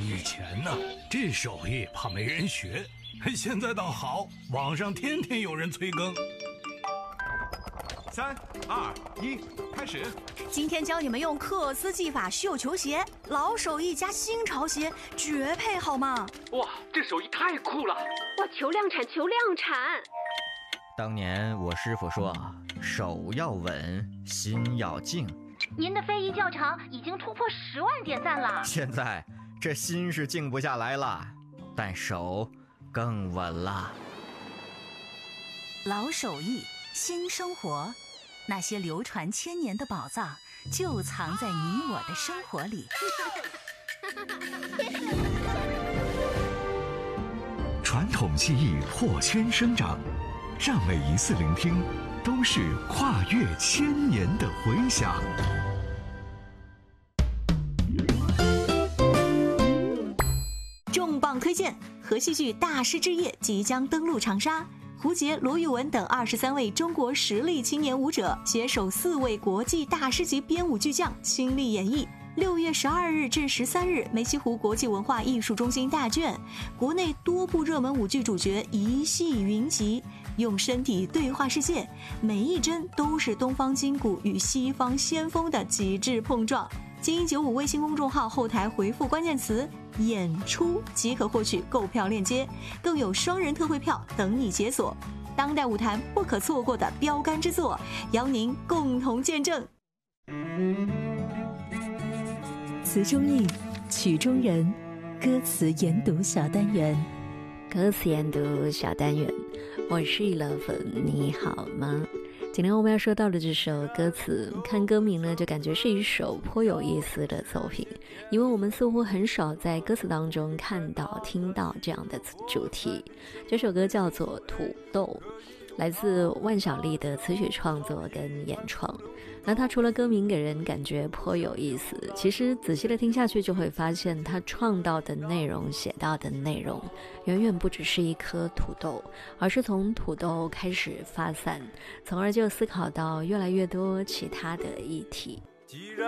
以前呢，这手艺怕没人学，现在倒好，网上天天有人催更。 3、2、1，开始。 今天教你们用克斯技法绣球鞋，老手艺加新潮鞋，绝配好吗？ 哇，这手艺太酷了！ 哇，求量产，求量产！ 当年我师傅说，手要稳，心要静。 您的非遗教程已经突破10万点赞了。 现在这心是静不下来了，但手更稳了。 老手艺，新生活，那些流传千年的宝藏，就藏在你我的生活里。 传统技艺破圈生长，让每一次聆听都是跨越千年的回响。 重磅推荐，和戏剧《大师之夜》即将登陆长沙。胡杰、罗玉文等23位中国实力青年舞者携手4位国际大师级编舞巨匠倾力演绎。6月12日至13日，梅溪湖国际文化艺术中心大卷，国内多部热门舞剧主角一戏云集，用身体对话世界，每一帧都是东方筋骨与西方先锋的极致碰撞。精英95微信公众号后台回复关键词演出即可获取购票链接，更有双人特惠票等你解锁。当代舞坛不可错过的标杆之作，邀您共同见证。 词中意，曲中人，歌词研读小单元。 歌词研读小单元，我是11，你好吗？今天我们要说到的这首歌词，看歌名呢，就感觉是一首颇有意思的作品，因为我们似乎很少在歌词当中看到、听到这样的主题。这首歌叫做《土豆》，来自万晓利的词曲创作跟演创。那他除了歌名给人感觉颇有意思，其实仔细的听下去就会发现，他创造的内容、写到的内容，远远不只是一颗土豆，而是从土豆开始发散，从而就思考到越来越多其他的议题。